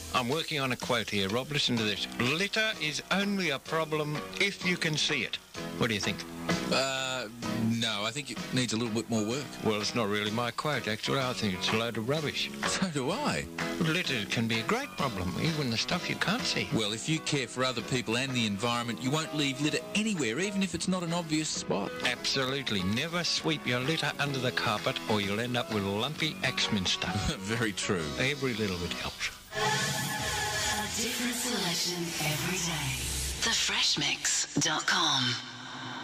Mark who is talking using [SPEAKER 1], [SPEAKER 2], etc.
[SPEAKER 1] I'm working on a quote here, Rob. Listen to this. Litter is only a problem if you can see it. What do you think?
[SPEAKER 2] No, I think it needs a little bit more work.
[SPEAKER 1] Well, it's not really my quote, actually. I think it's a load of rubbish.
[SPEAKER 2] So do I.
[SPEAKER 1] Litter can be a great problem, even the stuff you can't see.
[SPEAKER 2] Well, if you care for other people and the environment, you won't leave litter anywhere, even if it's not an obvious spot.
[SPEAKER 1] Absolutely. Never sweep your litter under the carpet or you'll end up with lumpy Axminster.
[SPEAKER 2] Very true.
[SPEAKER 1] Every little bit helps.
[SPEAKER 3] A different selection every day. TheFreshMix.com